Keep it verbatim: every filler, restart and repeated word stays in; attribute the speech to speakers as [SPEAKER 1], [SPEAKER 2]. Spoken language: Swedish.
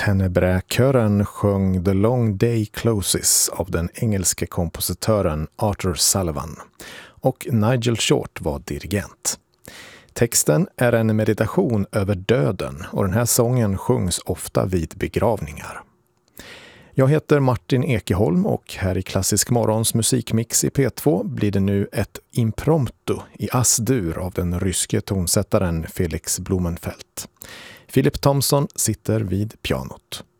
[SPEAKER 1] Tenebrae-kören sjöng The Long Day Closes av den engelske kompositören Arthur Sullivan och Nigel Short var dirigent. Texten är en meditation över döden och den här sången sjungs ofta vid begravningar. Jag heter Martin Ekeholm och här i Klassisk Morgons musikmix i P två blir det nu ett impromptu i As-dur av den ryske tonsättaren Felix Blumenfeld. Philip Thompson sitter vid pianot.